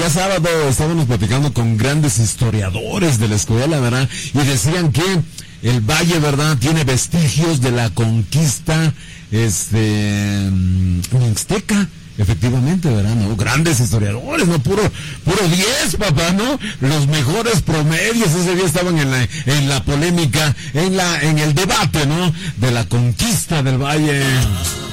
día sábado estábamos platicando con grandes historiadores de la escuela, ¿verdad? Y decían que el valle, ¿verdad?, tiene vestigios de la conquista mixteca. Efectivamente, ¿verdad? ¿No? Grandes historiadores, ¿no? Puro 10, papá, ¿no? Los mejores promedios ese día estaban en la polémica, en el debate, ¿no? De la conquista del valle.